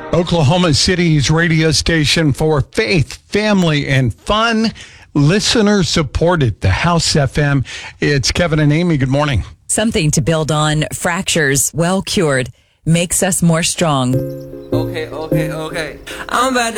Oklahoma City's radio station for faith, family, and fun. Listener supported, the House FM. It's Kevin and Amy. Good morning. Something to build on. Fractures, well cured, makes us more strong. Okay. I'm about